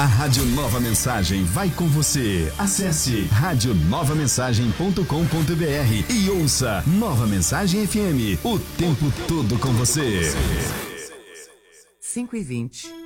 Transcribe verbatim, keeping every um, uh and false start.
A Rádio Nova Mensagem vai com você. Acesse rádio nova mensagem ponto com ponto br e ouça Nova Mensagem F M, o tempo todo com você. cinco e vinte.